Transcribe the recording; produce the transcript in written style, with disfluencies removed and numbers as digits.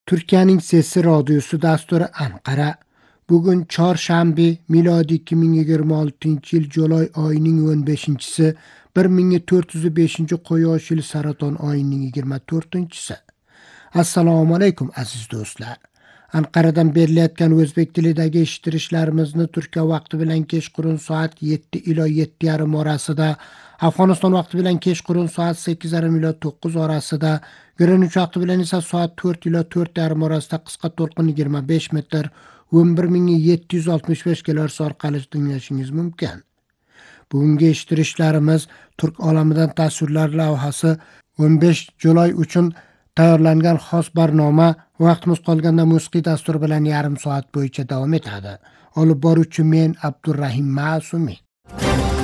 Turkiyaning Sesi radiosi dasturi Anqara. Bugun chorshanba, milodiy 2026-yil July oyining 15-si, 1405 yil saraton oyining 24-si. Assalomu alaykum aziz do'stlar. Anqaradan berilayotgan o'zbek tilidagi eshittirishlarimizni Turkiya vaqti bilan kechqurun soat 7 ila 7:30 orasida, Afg'oniston vaqti bilan kechqurun soat 8:30 ila 9 orasida, Greenwich vaqti bilan esa soat 4 ila 4:30 orasida qisqa to'lqin 25 metr 11765 kHz orqali tinglashingiz mumkin. Bugungi eshittirishlarimiz Turk olamidan tasvirlar lavhasi 15 July uchun tayyorlangan xos barnoma, vaqtimiz qolganda musiqiy dastur bilan yarim soat bo'yicha davom etadi. Olib boruvchi men Abdurrahim Ma'sumi.